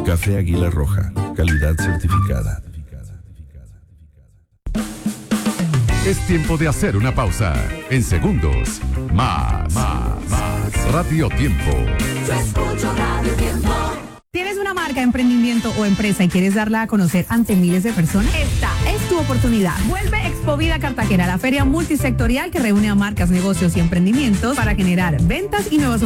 Café Águila Roja, calidad certificada. Es tiempo de hacer una pausa. En segundos, más. Radio Tiempo. Yo escucho Radio Tiempo. ¿Tienes una marca, emprendimiento o empresa y quieres darla a conocer ante miles de personas? Esta es tu oportunidad. Vuelve Expovida Cartagena, la feria multisectorial que reúne a marcas, negocios y emprendimientos para generar ventas y nuevas